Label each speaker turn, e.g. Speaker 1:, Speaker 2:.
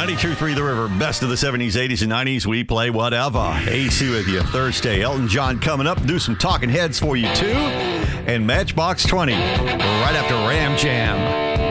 Speaker 1: 92.3 The River, best of the 70s, 80s, and 90s. We play whatever. AC with you Thursday. Elton John coming up. Do some talking heads for you, too. And Matchbox 20 right after Ram Jam.